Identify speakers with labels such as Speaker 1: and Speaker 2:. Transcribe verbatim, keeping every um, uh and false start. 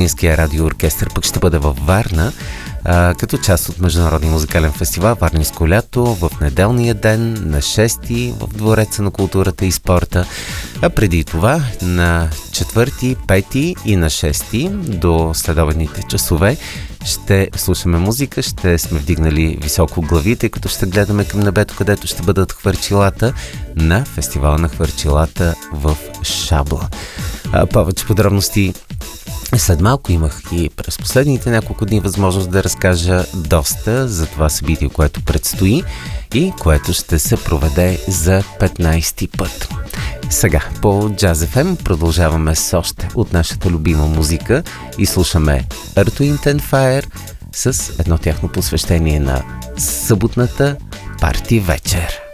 Speaker 1: Планинския радиооркестър пък ще бъде във Варна, а, като част от Международния музикален фестивал Варненско лято в неделния ден на шести в Двореца на културата и спорта. А преди това на четвърти, пети и на шести до следобедните часове ще слушаме музика, ще сме вдигнали високо главите, като ще гледаме към небето, където ще бъдат хвърчилата на фестивала на хвърчилата в Шабла. А, повече подробности след малко. Имах и през последните няколко дни възможност да разкажа доста за това събитие, което предстои и което ще се проведе за петнайсети път. Сега по Jazz еф ем продължаваме с още от нашата любима музика и слушаме Earth, Wind and Fire с едно тяхно посвещение на съботната парти вечер.